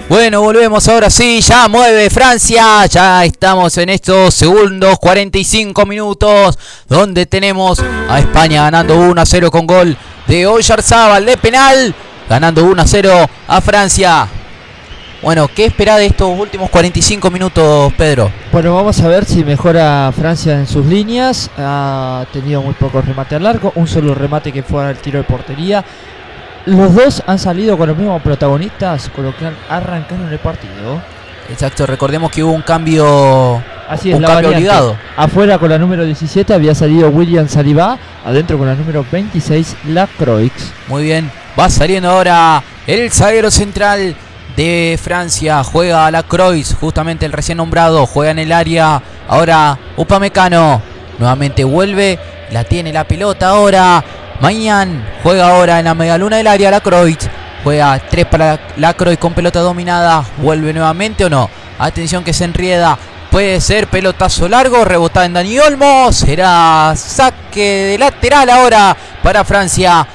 Bueno, volvemos ahora sí, ya mueve Francia, ya estamos en estos segundos 45 minutos donde tenemos a España ganando 1-0 con gol de Oyarzabal de penal, ganando 1-0 a Francia. Bueno, ¿qué espera de estos últimos 45 minutos, Pedro? Bueno, vamos a ver si mejora Francia en sus líneas. Ha tenido muy pocos remates al arco, un solo remate que fue al tiro de portería. Los dos han salido con los mismos protagonistas, con lo que arrancaron el partido. Exacto, recordemos que hubo un cambio. Así es, un la cambio variante. obligado. Afuera con la número 17 había salido William Saliba, adentro con la número 26 Lacroix. Muy bien, va saliendo ahora el zaguero central de Francia, juega Lacroix, justamente el recién nombrado, juega en el área, ahora Upamecano, nuevamente vuelve, la tiene la pelota ahora, Maignan juega ahora en la medialuna del área, Lacroix, juega 3 para Lacroix con pelota dominada, vuelve nuevamente o no, atención que se enrieda, puede ser pelotazo largo, rebotada en Dani Olmo, será saque de lateral ahora para Francia.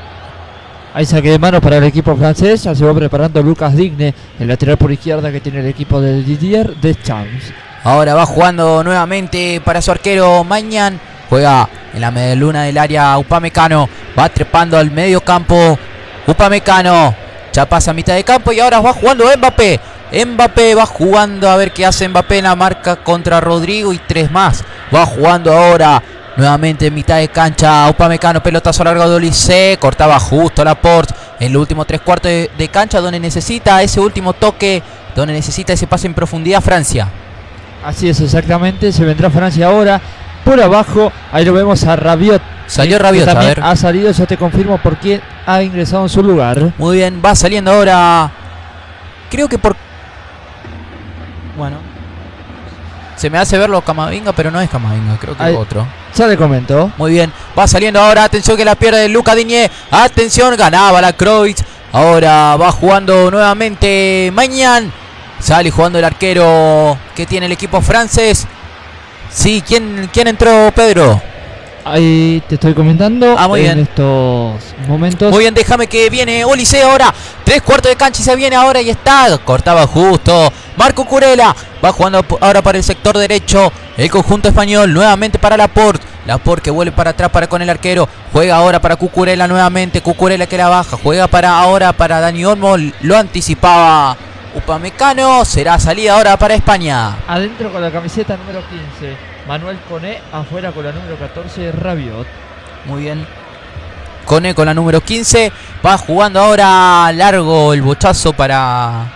Hay saque de manos para el equipo francés, ya se va preparando Lucas Digne, el lateral por izquierda que tiene el equipo de Didier Deschamps. Ahora va jugando nuevamente para su arquero Maignan, juega en la medialuna del área Upamecano, va trepando al medio campo Upamecano, ya pasa a mitad de campo y ahora va jugando Mbappé. Mbappé va jugando a ver qué hace Mbappé en la marca contra Rodrigo y 3 más. Va jugando ahora nuevamente en mitad de cancha Upamecano, pelotazo largo de Olise, cortaba justo Laporte en los últimos 3/4 de cancha donde necesita ese último toque, donde necesita ese pase en profundidad Francia. Así es, exactamente, se vendrá Francia ahora por abajo, ahí lo vemos a Rabiot. Salió Rabiot, también a ver. Ha salido, ya te confirmo por quién ha ingresado en su lugar. Muy bien, va saliendo ahora, creo que por... Bueno, se me hace verlo Camavinga, pero no es Camavinga, creo que es otro. Ya le comento. Muy bien, va saliendo ahora, atención que la pierde Lucas Digne, atención, ganaba Lacroix, ahora va jugando nuevamente Maignan, sale jugando el arquero que tiene el equipo francés. Sí, ¿quién entró, Pedro? Ahí te estoy comentando muy en bien. estos momentos. Muy bien, déjame que viene Olise ahora. 3/4 de cancha y se viene ahora y está. Cortaba justo. Marco Cucurella va jugando ahora para el sector derecho. El conjunto español nuevamente para Laporte. Laporte que vuelve para atrás para con el arquero. Juega ahora para Cucurella nuevamente. Cucurella que la baja. Juega para ahora para Dani Olmo. Lo anticipaba Upamecano. Será salida ahora para España. Adentro con la camiseta número 15. Manuel Koné, afuera con la número 14, Rabiot. Muy bien. Koné con la número 15. Va jugando ahora largo el bochazo para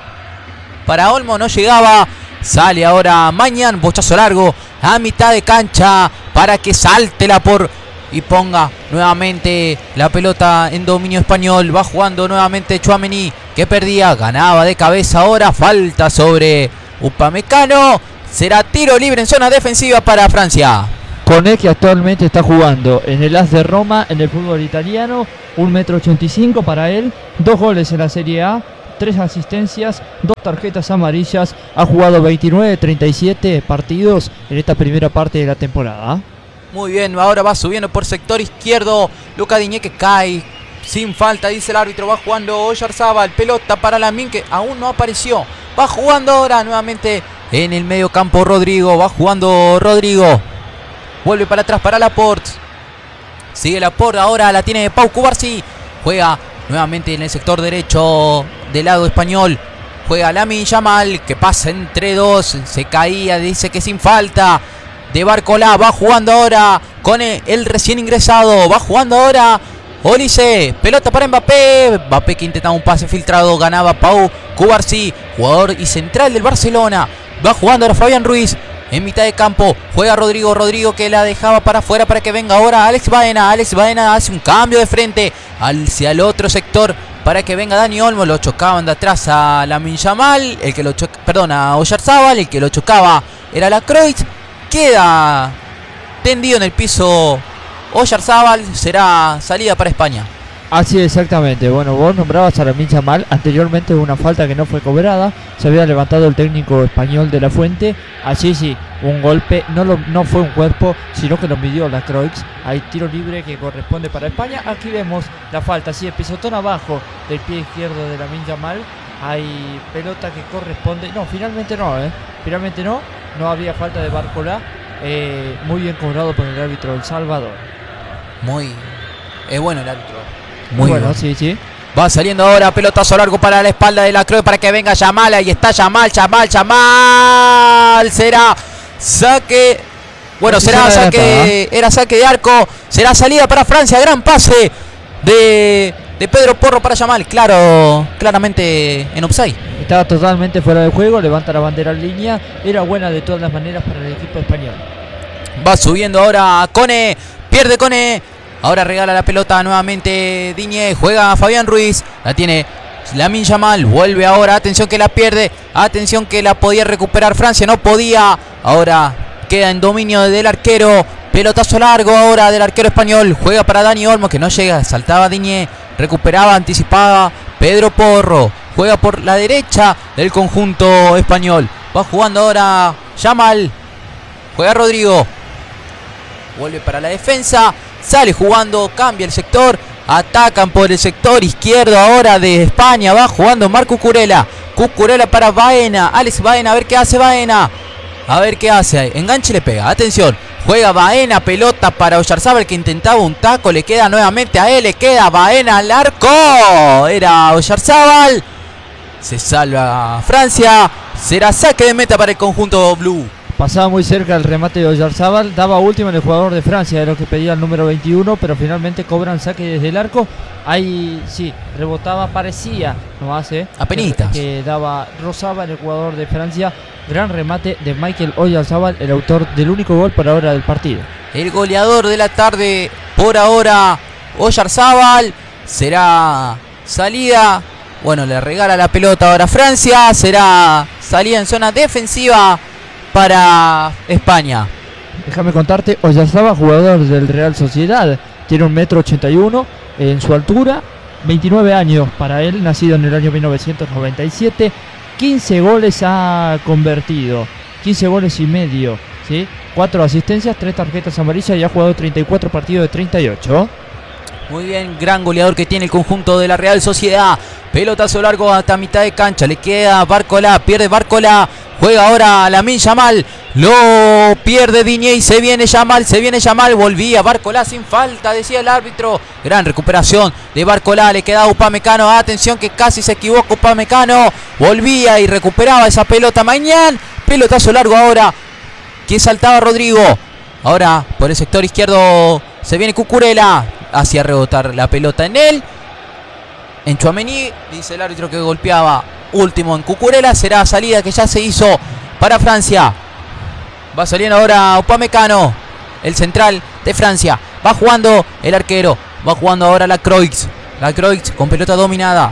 Olmo. No llegaba. Sale ahora Maignan. Bochazo largo a mitad de cancha para que salte Laporte y ponga nuevamente la pelota en dominio español. Va jugando nuevamente Tchouaméni que perdía. Ganaba de cabeza ahora. Falta sobre Upamecano. Será tiro libre en zona defensiva para Francia. Koné que actualmente está jugando en el AS de Roma en el fútbol italiano. 1,85 m para él. 2 goles en la Serie A. 3 asistencias. 2 tarjetas amarillas. Ha jugado 29 de 37 partidos en esta primera parte de la temporada. Muy bien, ahora va subiendo por sector izquierdo. Lucas Digne que cae sin falta, dice el árbitro. Va jugando Oyarzabal. Pelota para Lamine que aún no apareció. Va jugando ahora nuevamente en el medio campo Rodrigo. Va jugando Rodrigo. Vuelve para atrás para Laporte. Sigue Laporte. Ahora la tiene Pau Cubarsí. Juega nuevamente en el sector derecho del lado español. Juega Lamine Yamal que pasa entre dos. Se caía. Dice que sin falta. De Barcola. Va jugando ahora con el recién ingresado. Va jugando ahora Olise. Pelota para Mbappé. Mbappé que intentaba un pase filtrado. Ganaba Pau Cubarsí. Jugador y central del Barcelona. Va jugando ahora Fabián Ruiz. En mitad de campo juega Rodrigo. Rodrigo que la dejaba para afuera para que venga ahora Alex Baena. Alex Baena hace un cambio de frente hacia el otro sector para que venga Dani Olmo. Lo chocaban de atrás a Lamine Yamal. A Oyarzabal. El que lo chocaba era Lacroix. Queda tendido en el piso Oyarzabal. Será salida para España. Así exactamente. Bueno, vos nombrabas a Lamine Yamal. Anteriormente una falta que no fue cobrada. Se había levantado el técnico español de la Fuente. Allí sí, un golpe. No fue un cuerpo, sino que lo midió Lacroix. Hay tiro libre que corresponde para España. Aquí vemos la falta. Sí, el pisotón abajo del pie izquierdo de Lamine Yamal. Hay pelota que corresponde. No, finalmente no, finalmente no. No había falta de Barcolá. Muy bien cobrado por el árbitro El Salvador. Muy bueno el árbitro. Muy bueno, bueno. sí. Va saliendo ahora, pelotazo largo para la espalda de Lacroix para que venga Yamal. Ahí está Yamal. Será saque. Bueno, será saque. Era saque de arco. Será salida para Francia. Gran pase de Pedro Porro para Yamal. Claramente en offside. Estaba totalmente fuera de juego. Levanta la bandera en línea. Era buena de todas las maneras para el equipo español. Va subiendo ahora Cone. Pierde Cone. Ahora regala la pelota nuevamente Digne. Juega Fabián Ruiz. La tiene Lamine Yamal. Vuelve ahora. Atención que la pierde. Atención que la podía recuperar Francia. No podía. Ahora queda en dominio del arquero. Pelotazo largo ahora del arquero español. Juega para Dani Olmo que no llega. Saltaba Digne. Recuperaba, anticipaba Pedro Porro. Juega por la derecha del conjunto español. Va jugando ahora Yamal. Juega Rodrigo. Vuelve para la defensa. Sale jugando, cambia el sector. Atacan por el sector izquierdo ahora de España. Va jugando Marco Cucurella. Cucurella para Baena. Alex Baena, a ver qué hace Baena. A ver qué hace. Enganche y le pega. Atención. Juega Baena. Pelota para Oyarzábal que intentaba un taco. Le queda nuevamente a él. Le queda Baena al arco. Era Oyarzábal. Se salva Francia. Será saque de meta para el conjunto blue. Pasaba muy cerca el remate de Oyarzábal. Daba último en el jugador de Francia, de lo que pedía el número 21. Pero finalmente cobran saque desde el arco. Ahí sí, rebotaba, parecía, no hace. Apenitas. Que rozaba en el jugador de Francia. Gran remate de Michael Oyarzábal, el autor del único gol por ahora del partido. El goleador de la tarde por ahora, Oyarzábal. Será salida. Bueno, le regala la pelota ahora a Francia. Será salida en zona defensiva para España. Déjame contarte, Oyarzábal, jugador del Real Sociedad, tiene 1,81 m en su altura, 29 años para él, nacido en el año 1997, 15 goles ha convertido, 15 goles y medio, ¿sí? 4 asistencias, 3 tarjetas amarillas y ha jugado 34 partidos de 38. Muy bien, gran goleador que tiene el conjunto de la Real Sociedad. Pelotazo largo hasta mitad de cancha. Le queda Barcolá, pierde Barcolá. Juega ahora Lamine Yamal. Lo pierde Digne y se viene Yamal. Volvía Barcolá sin falta, decía el árbitro. Gran recuperación de Barcolá. Le quedaba Upamecano. Atención que casi se equivoca Upamecano. Volvía y recuperaba esa pelota Mañán. Pelotazo largo ahora. ¿Quién saltaba? Rodrigo. Ahora por el sector izquierdo se viene Cucurella. Hacía rebotar la pelota en él. En Tchouaméni, dice el árbitro que golpeaba último en Cucurella. Será salida que ya se hizo para Francia. Va saliendo ahora Upamecano, el central de Francia. Va jugando el arquero. Va jugando ahora Lacroix con pelota dominada.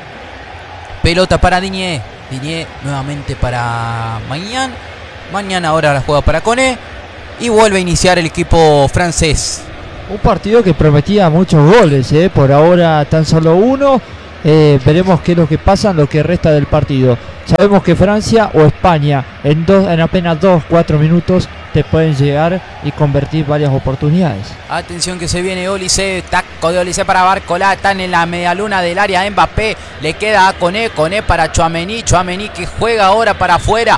Pelota para Digne nuevamente para Mañán. Mañana ahora la juega para Cone. Y vuelve a iniciar el equipo francés. Un partido que prometía muchos goles, por ahora tan solo uno. Veremos qué es lo que pasa en lo que resta del partido. Sabemos que Francia o España en apenas 2-4 minutos te pueden llegar y convertir varias oportunidades. Atención que se viene Olise, taco de Olise para Barcolá, están en la medialuna del área Mbappé, le queda a Cone para Tchouaméni que juega ahora para afuera,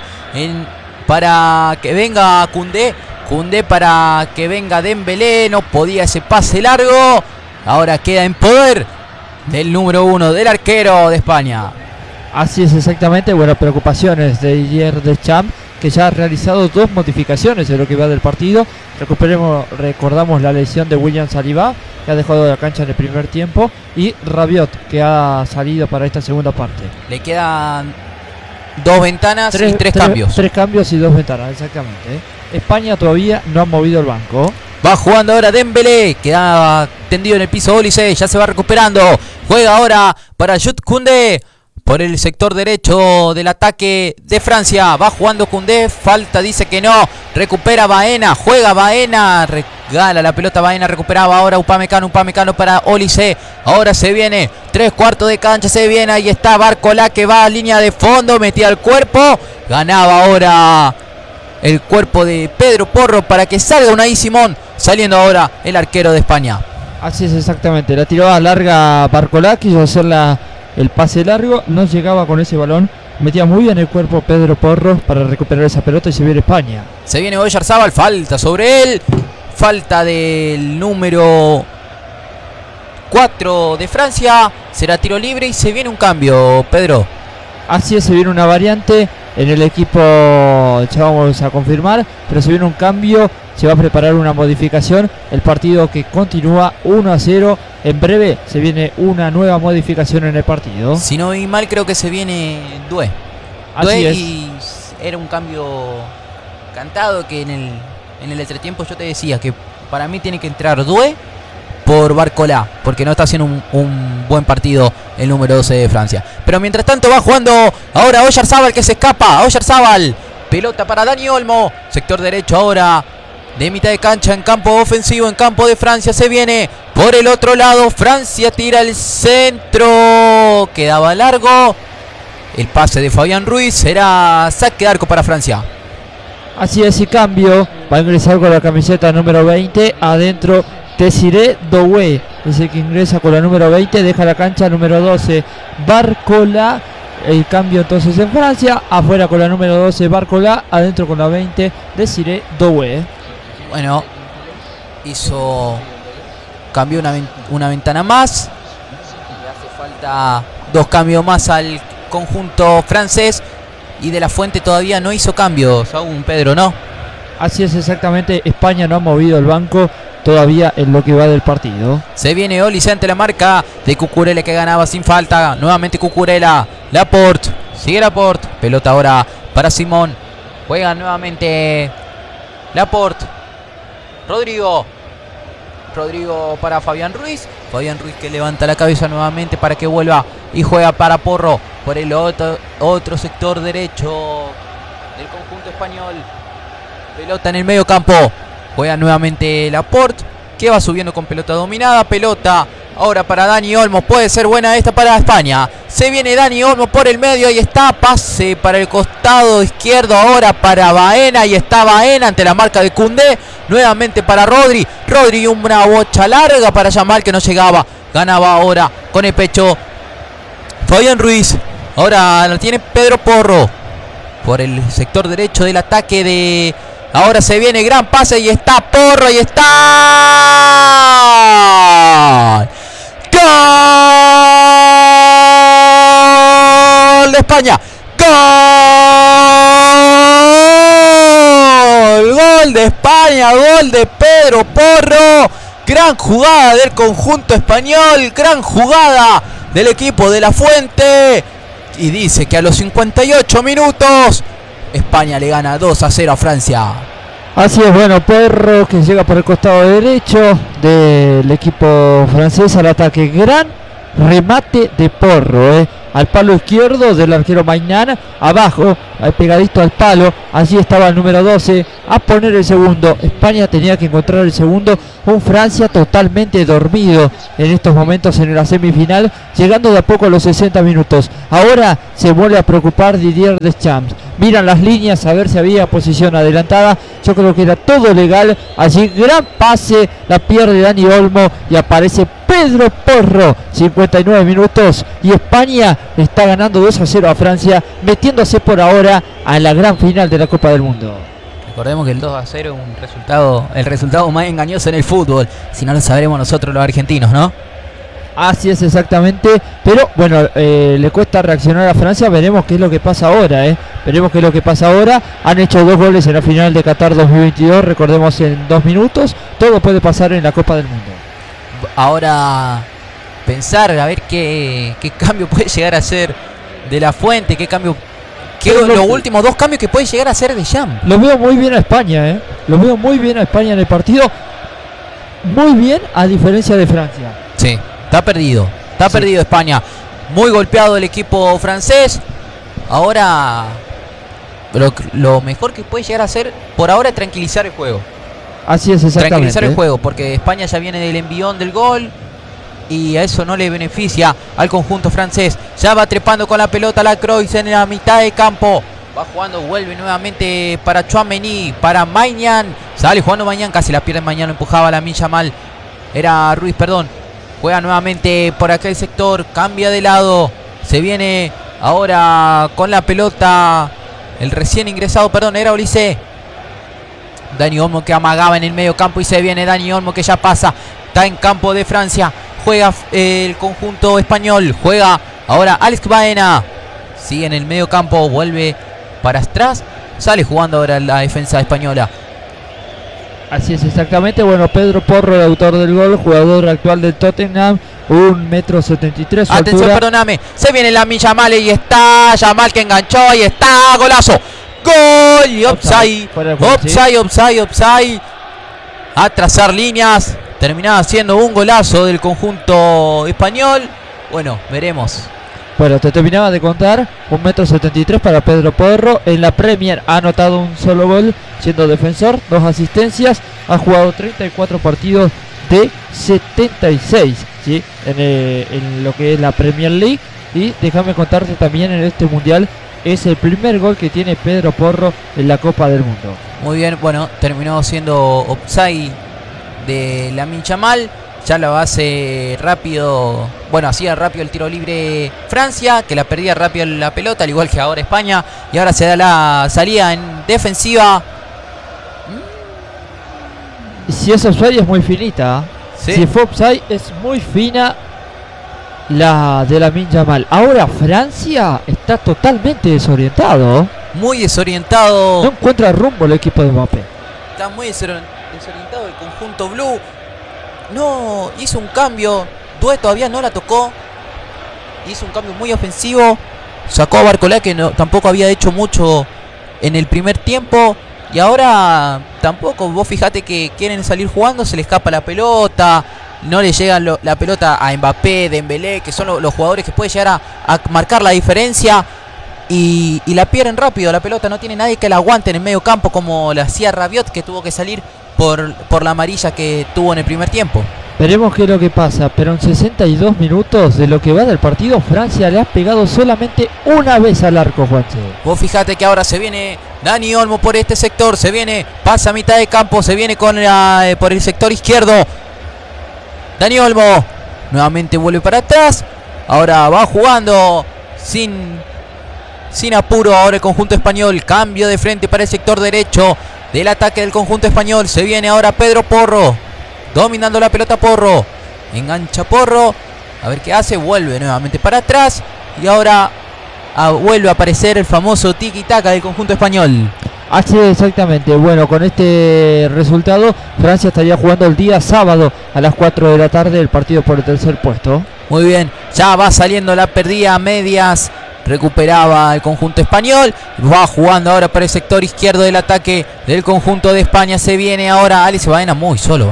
para que venga Koundé para que venga Dembélé, no podía ese pase largo, ahora queda en poder del número 1 del arquero de España. Así es exactamente, bueno, preocupaciones de Didier Deschamps, que ya ha realizado 2 modificaciones en lo que va del partido. Recordamos la lesión de William Saliba, que ha dejado la cancha en el primer tiempo, y Rabiot, que ha salido para esta segunda parte. Le quedan 2 ventanas y 3 cambios. 3 cambios y 2 ventanas, exactamente. España todavía no ha movido el banco. Va jugando ahora Dembélé, queda tendido en el piso Olise, ya se va recuperando. Juega ahora para Jules Koundé por el sector derecho del ataque de Francia. Va jugando Koundé, falta, dice que no. Recupera Baena, juega Baena, regala la pelota Baena, recuperaba ahora Upamecano para Olise. Ahora se viene, 3/4 de cancha, se viene, ahí está Barcolá que va a línea de fondo, metía el cuerpo. Ganaba ahora el cuerpo de Pedro Porro para que salga Unai Simón, saliendo ahora el arquero de España. Así es exactamente, la tirada larga Barcolá, quiso hacerla el pase largo, no llegaba con ese balón. Metía muy bien el cuerpo Pedro Porro para recuperar esa pelota y se viene España. Se viene Oyarzábal, falta sobre él. Falta del número 4 de Francia. Será tiro libre y se viene un cambio, Pedro. Así es, se viene una variante en el equipo, ya vamos a confirmar, pero se viene un cambio, se va a preparar una modificación. El partido que continúa 1-0. En breve se viene una nueva modificación en el partido. Si no vi mal, creo que se viene Doué. Así es. Y era un cambio cantado que en el entretiempo yo te decía que para mí tiene que entrar Doué por Barcola, porque no está haciendo un buen partido el número 12 de Francia. Pero mientras tanto va jugando ahora Oyarzábal, que se escapa. Oyarzábal, pelota para Dani Olmo, sector derecho ahora de mitad de cancha en campo ofensivo, en campo de Francia. Se viene por el otro lado, Francia tira el centro, quedaba largo. El pase de Fabián Ruiz, será saque de arco para Francia. Así es, y cambio, va a ingresar con la camiseta número 20, adentro Désiré Doué, es el que ingresa con la número 20, deja la cancha número 12, Barcola. El cambio entonces en Francia, afuera con la número 12 Barcola, adentro con la 20 Désiré Doué. Bueno, cambió una ventana más. Le hace falta 2 cambios más al conjunto francés. Y De La Fuente todavía no hizo cambios aún, Pedro, ¿no? Así es, exactamente. España no ha movido el banco todavía en lo que va del partido. Se viene Olise ante la marca de Cucurella, que ganaba sin falta. Nuevamente Cucurella. Laporte. Sigue Laporte. Pelota ahora para Simón. Juega nuevamente Laporte. Rodrigo para Fabián Ruiz. Fabián Ruiz que levanta la cabeza nuevamente para que vuelva y juega para Porro por el otro sector derecho del conjunto español. Pelota en el medio campo. Juega nuevamente Laporte, que va subiendo con pelota dominada. Pelota ahora para Dani Olmo. Puede ser buena esta para España. Se viene Dani Olmo por el medio. Ahí está. Pase para el costado izquierdo ahora para Baena. Y está Baena ante la marca de Koundé. Nuevamente para Rodri. Rodri, una bocha larga para Yamal que no llegaba. Ganaba ahora con el pecho Fabián Ruiz. Ahora lo tiene Pedro Porro por el sector derecho del ataque de... Ahora se viene gran pase y está Porro, y está ¡gol de España! ¡Gol de España! ¡Gol de Pedro Porro! Gran jugada del conjunto español, gran jugada del equipo de La Fuente. Y dice que a los 58 minutos España le gana 2-0 a Francia. Así es, bueno, Porro que llega por el costado derecho del equipo francés al ataque. Gran remate de Porro, al palo izquierdo del arquero Maignan, abajo, pegadito al palo. Allí estaba el número 12 a poner el segundo. España tenía que encontrar el segundo. Un Francia totalmente dormido en estos momentos en la semifinal, llegando de a poco a los 60 minutos. Ahora se vuelve a preocupar Didier Deschamps. Miran las líneas a ver si había posición adelantada. Yo creo que era todo legal. Allí gran pase, la pierde Dani Olmo y aparece Pedro Porro. 59 minutos y España está ganando 2-0 a Francia, metiéndose por ahora a la gran final de la Copa del Mundo. Recordemos que el 2-0 es el resultado más engañoso en el fútbol. Si no lo sabremos nosotros los argentinos, ¿no? Así es, exactamente. Pero bueno, le cuesta reaccionar a Francia. Veremos qué es lo que pasa ahora, Veremos qué es lo que pasa ahora. Han hecho 2 goles en la final de Qatar 2022. Recordemos, en 2 minutos. Todo puede pasar en la Copa del Mundo. Ahora pensar a ver qué cambio puede llegar a hacer De La Fuente. Qué cambio... los últimos 2 cambios que puede llegar a hacer Deschamps. Lo veo muy bien a España, Lo veo muy bien a España en el partido. Muy bien, a diferencia de Francia. Sí, está perdido España. Muy golpeado el equipo francés. Ahora lo mejor que puede llegar a hacer por ahora es tranquilizar el juego. Así es, exactamente. Tranquilizar el juego, porque España ya viene del envión del gol y a eso no le beneficia al conjunto francés. Ya va trepando con la pelota Lacroix en la mitad de campo. Va jugando, vuelve nuevamente para Tchouaméni, para Maignan. Sale jugando Maignan, casi la pierde Maignan, lo empujaba la Lamine Yamal. Era Ruiz, perdón. Juega nuevamente por aquel sector, cambia de lado. Se viene ahora con la pelota el recién ingresado, perdón, era Olise. Dani Olmo que amagaba en el medio campo y se viene Dani Olmo que ya pasa. Está en campo de Francia. Juega el conjunto español. Juega ahora Alex Baena. Sigue en el medio campo. Vuelve para atrás. Sale jugando ahora la defensa española. Así es, exactamente. Bueno, Pedro Porro, el autor del gol, jugador actual del Tottenham, 1,73 m. Atención, perdóname. Se viene Lamine Yamal y está Yamal que enganchó. Y está golazo. Gol y offside. Offside. A trazar líneas. Terminaba siendo un golazo del conjunto español. Bueno, veremos. Bueno, te terminaba de contar, 1,73 m para Pedro Porro. En la Premier ha anotado un solo gol siendo defensor, 2 asistencias. Ha jugado 34 partidos de 76, ¿sí? En lo que es la Premier League. Y déjame contarte también, en este mundial es el primer gol que tiene Pedro Porro en la Copa del Mundo. Muy bien, bueno, terminó siendo offside de Lamine Yamal. Ya lo hace rápido. Bueno, hacía rápido el tiro libre Francia, que la perdía rápido la pelota, al igual que ahora España. Y ahora se da la salida en defensiva. Si es offside es muy finita. ¿Sí? Si fue offside es muy fina la de Lamine Yamal. Ahora Francia está totalmente desorientado. Muy desorientado. No encuentra rumbo el equipo de Mbappé. Está muy desorientado el conjunto blue. No, hizo un cambio. Doué todavía no la tocó. Hizo un cambio muy ofensivo. Sacó a Barcola, que tampoco había hecho mucho en el primer tiempo. Y ahora tampoco. Vos fijate que quieren salir jugando, se le escapa la pelota. No le llega la pelota a Mbappé, Dembélé, que son los jugadores que pueden llegar a marcar la diferencia. Y la pierden rápido. La pelota no tiene nadie que la aguante en el medio campo, como la hacía Rabiot, que tuvo que salir por la amarilla que tuvo en el primer tiempo. Veremos qué es lo que pasa, pero en 62 minutos de lo que va del partido, Francia le ha pegado solamente una vez al arco, Juanse. Vos fijate que ahora se viene Dani Olmo por este sector, se viene, pasa a mitad de campo, se viene por el sector izquierdo. Dani Olmo nuevamente vuelve para atrás. Ahora va jugando sin apuro ahora el conjunto español. Cambio de frente para el sector derecho del ataque del conjunto español. Se viene ahora Pedro Porro, dominando la pelota Porro. Engancha Porro, a ver qué hace. Vuelve nuevamente para atrás. Y ahora vuelve a aparecer el famoso tiki-taka del conjunto español. Así es, exactamente. Bueno, con este resultado, Francia estaría jugando el día sábado a las 4 de la tarde el partido por el tercer puesto. Muy bien, ya va saliendo la perdida a medias. Recuperaba el conjunto español. Va jugando ahora para el sector izquierdo del ataque del conjunto de España. Se viene ahora Alex Baena. Muy solo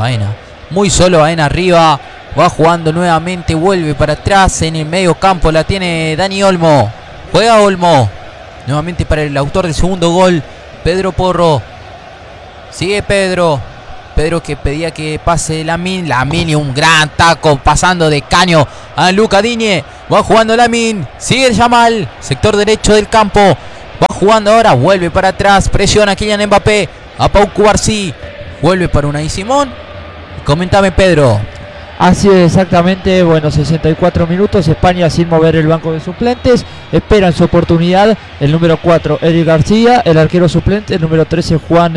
Baena arriba. Va jugando nuevamente. Vuelve para atrás en el medio campo. La tiene Dani Olmo. Juega Olmo. Nuevamente para el autor del segundo gol, Pedro Porro. Sigue Pedro. Pedro que pedía que pase Lamine. Lamine, un gran taco pasando de caño a Luca Digne. Va jugando Lamine. Sigue Yamal. Sector derecho del campo. Va jugando ahora. Vuelve para atrás. Presiona a Kylian Mbappé. A Pau Cubarsí. Vuelve para Unai Simón. Coméntame, Pedro. Así es, exactamente. Bueno, 64 minutos. España sin mover el banco de suplentes. Esperan su oportunidad. El número 4, Eric García. El arquero suplente. El número 13,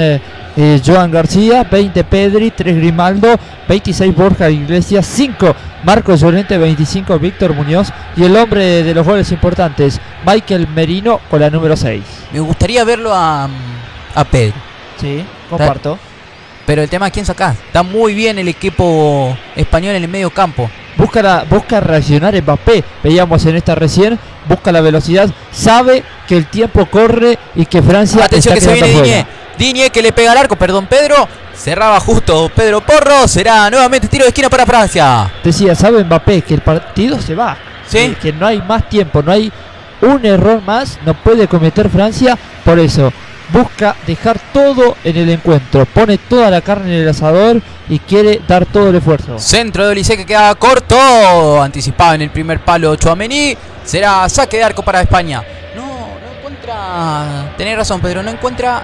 Joan García. 20, Pedri. 3, Grimaldo. 26, Borja Iglesias. 5, Marcos Llorente. 25, Víctor Muñoz. Y el hombre de los goles importantes, Michael Merino, con la número 6. Me gustaría verlo a Pedri. Sí, comparto. Pero el tema es quién sacás. Está muy bien el equipo español en el medio campo. Busca reaccionar Mbappé. Veíamos en esta recién. Busca la velocidad. Sabe que el tiempo corre y que Francia. Atención está que se viene fuera. Digne que le pega al arco. Perdón, Pedro. Cerraba justo Pedro Porro. Será nuevamente tiro de esquina para Francia. Decía, sabe Mbappé que el partido se va. ¿Sí? Que no hay más tiempo. No hay un error más. No puede cometer Francia. Por eso busca dejar todo en el encuentro, pone toda la carne en el asador y quiere dar todo el esfuerzo. Centro de Olise que queda corto, anticipado en el primer palo Tchouaméni. Será saque de arco para España. No encuentra, tenés razón Pedro, no encuentra,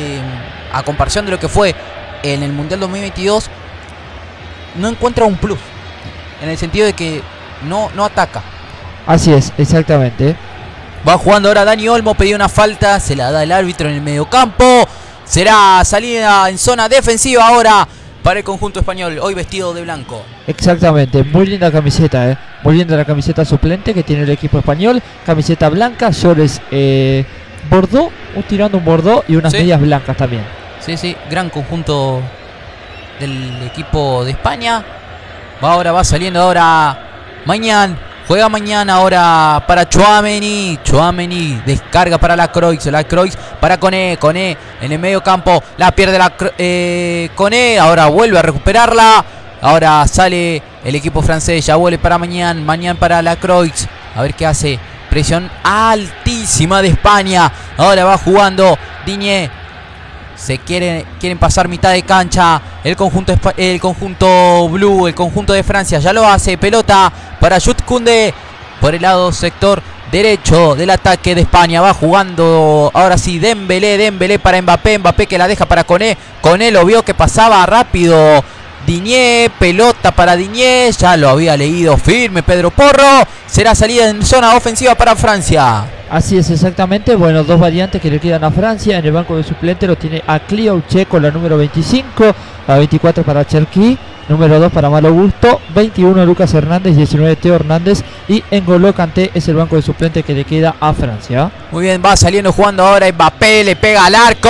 a comparación de lo que fue en el Mundial 2022, no encuentra un plus, en el sentido de que no ataca. Así es, exactamente. Va jugando ahora Dani Olmo, pidió una falta, se la da el árbitro en el mediocampo. Será salida en zona defensiva ahora para el conjunto español, hoy vestido de blanco. Exactamente, muy linda camiseta, muy linda la camiseta suplente que tiene el equipo español. Camiseta blanca, shorts bordeaux, tirando un bordeaux y unas medias blancas también. Sí, gran conjunto del equipo de España. Va saliendo ahora Mañán. Juega mañana ahora para Tchouaméni. Tchouaméni descarga para Lacroix. Lacroix para Koné. Koné en el medio campo. La pierde Koné. Ahora vuelve a recuperarla. Ahora sale el equipo francés. Ya vuelve para Mañán. Mañán para Lacroix. A ver qué hace. Presión altísima de España. Ahora va jugando Digne. Quieren pasar mitad de cancha el conjunto blue, el conjunto de Francia. Ya lo hace, pelota para Jules Koundé por el lado sector derecho del ataque de España. Va jugando ahora sí Dembélé para Mbappé. Mbappé que la deja para Koné. Koné lo vio que pasaba rápido. Digne, pelota para Digne. Ya lo había leído firme Pedro Porro. Será salida en zona ofensiva para Francia. Así es, exactamente. Bueno, dos variantes que le quedan a Francia. En el banco de suplente lo tiene a Cliouche con la número 25, la 24 para Cherki, número 2 para Malo Gusto, 21 Lucas Hernández, 19 Teo Hernández y N'Golo Kanté es el banco de suplente que le queda a Francia. Muy bien, va saliendo jugando ahora Mbappé, le pega al arco,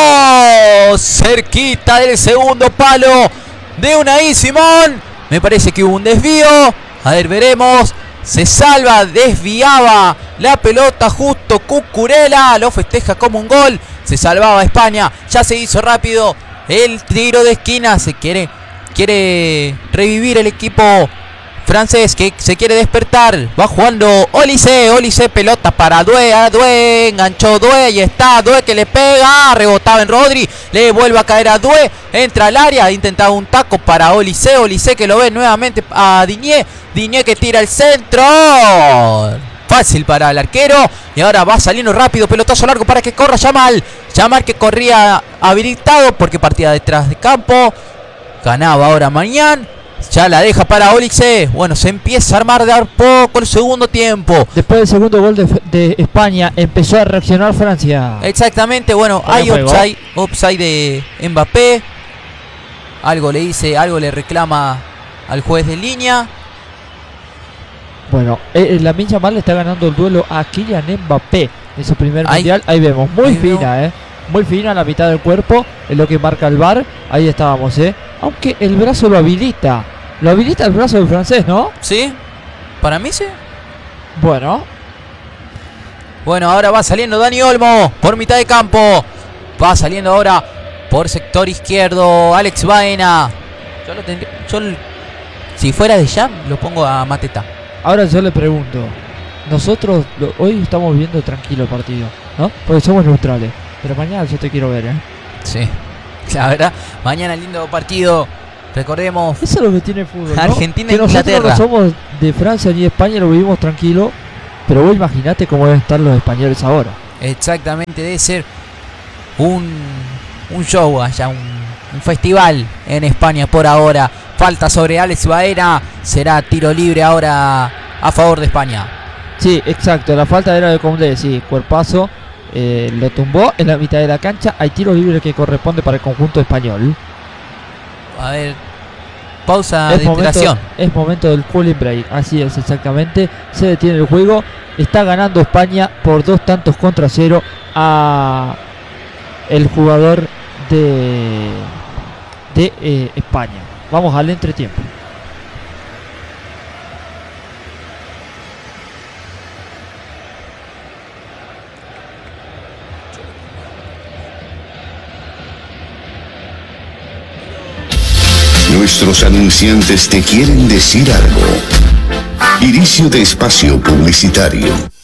cerquita del segundo palo de Unai Simón. Me parece que hubo un desvío. A ver, veremos. Se salva, desviaba la pelota justo Cucurella, lo festeja como un gol. Se salvaba España, ya se hizo rápido el tiro de esquina. Se quiere revivir el equipo francés que se quiere despertar. Va jugando Olise, pelota para Doué, enganchó Doué, y está Doué que le pega, rebotaba en Rodri, le vuelve a caer a Doué, entra al área, intentaba un taco para Olise que lo ve nuevamente a Digne que tira el centro, fácil para el arquero, y ahora va saliendo rápido, pelotazo largo para que corra Yamal que corría habilitado porque partía detrás de campo, ganaba ahora Mañán. Ya la deja para Olise. Bueno, se empieza a armar de a poco el segundo tiempo. Después del segundo gol de España empezó a reaccionar Francia. Exactamente, bueno, hay offside de Mbappé. Algo le reclama al juez de línea. Bueno, Lamine Yamal le está ganando el duelo a Kylian Mbappé en su primer mundial. Ahí vemos, muy fina, muy fina la mitad del cuerpo, es lo que marca el VAR. Ahí estábamos, aunque el brazo lo habilita el brazo del francés, ¿no? Sí, para mí sí. Bueno, ahora va saliendo Dani Olmo por mitad de campo. Va saliendo ahora por sector izquierdo Alex Baena. Si fuera de Jam, lo pongo a Mateta. Ahora yo le pregunto, nosotros hoy estamos viendo tranquilo el partido, ¿no? Porque somos neutrales. Pero mañana yo te quiero ver, Sí, la verdad, mañana lindo partido. Recordemos. Eso es lo que tiene el fútbol, ¿no? Argentina e Inglaterra. Nosotros no somos de Francia ni de España, lo vivimos tranquilo. Pero vos imaginate cómo deben estar los españoles ahora. Exactamente, debe ser un show allá, un festival en España por ahora. Falta sobre Alex Baena. Será tiro libre ahora a favor de España. Sí, exacto. La falta era de Koundé, sí, cuerpazo. Lo tumbó en la mitad de la cancha. Hay tiro libre que corresponde para el conjunto español. A ver, pausa de interacción. Es momento del cooling break. Así es, exactamente. Se detiene el juego. Está ganando España por 2-0 a el jugador de España. Vamos al entretiempo. Nuestros anunciantes te quieren decir algo. Inicio de espacio publicitario.